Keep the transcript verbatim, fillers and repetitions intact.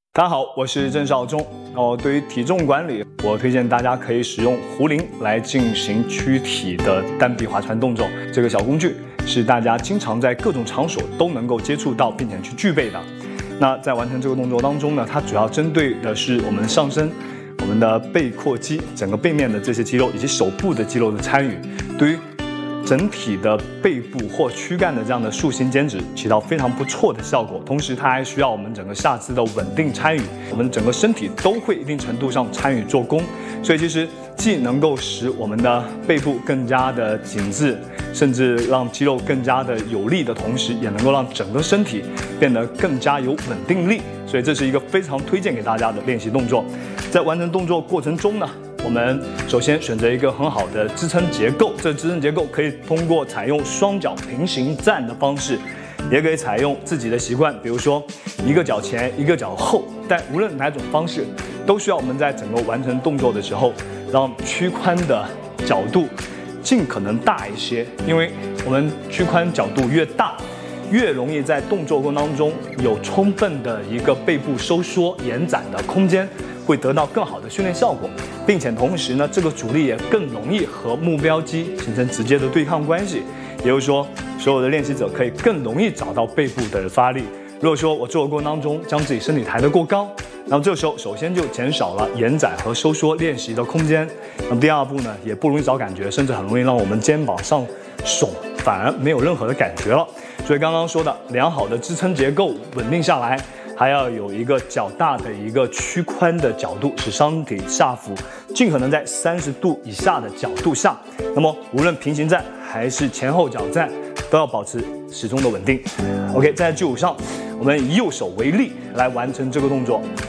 大家好，我是郑少忠。哦，对于体重管理，我推荐大家可以使用壶铃来进行躯体的单臂划船动作。这个小工具是大家经常在各种场所都能够接触到，并且去具备的。那在完成这个动作当中呢，它主要针对的是我们上身、我们的背阔肌、整个背面的这些肌肉以及手部的肌肉的参与，对于整体的背部或躯干的这样的塑形减脂起到非常不错的效果，同时它还需要我们整个下肢的稳定参与，我们整个身体都会一定程度上参与做功，所以其实既能够使我们的背部更加的紧致，甚至让肌肉更加的有力的同时，也能够让整个身体变得更加有稳定力，所以这是一个非常推荐给大家的练习动作。在完成动作过程中呢，我们首先选择一个很好的支撑结构，这支撑结构可以通过采用双脚平行站的方式，也可以采用自己的习惯，比如说一个脚前一个脚后，但无论哪种方式，都需要我们在整个完成动作的时候，让躯髋的角度尽可能大一些，因为我们躯髋角度越大，越容易在动作过程当中有充分的一个背部收缩延展的空间，会得到更好的训练效果，并且同时呢，这个阻力也更容易和目标肌形成直接的对抗关系。也就是说，所有的练习者可以更容易找到背部的发力。如果说我做的过程当中将自己身体抬得过高，那么这个时候首先就减少了延展和收缩练习的空间。那么第二步呢，也不容易找感觉，甚至很容易让我们肩膀上耸，反而没有任何的感觉了。所以刚刚说的良好的支撑结构稳定下来，还要有一个较大的一个躯髋的角度，使身体下俯尽可能在三十度以下的角度下。那么无论平行站还是前后脚站，都要保持始终的稳定。OK， 在基础上，我们以右手为例来完成这个动作。